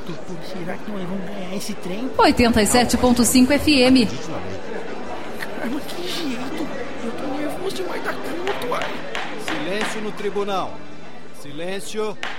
Será que nós vamos ganhar esse trem? 87.5 FM. Caramba, que jeito. Eu tô nervoso demais da conta, uai. Silêncio no tribunal. Silêncio.